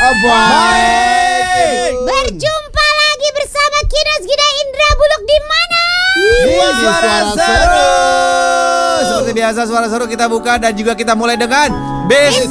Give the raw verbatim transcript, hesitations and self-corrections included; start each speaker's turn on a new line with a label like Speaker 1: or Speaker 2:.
Speaker 1: Oh, baik.
Speaker 2: Berjumpa lagi bersama Kinos Gida Indra Buluk di mana?
Speaker 1: Di Suara Seru. Seperti biasa Suara Seru kita buka dan juga kita mulai dengan Bismillah.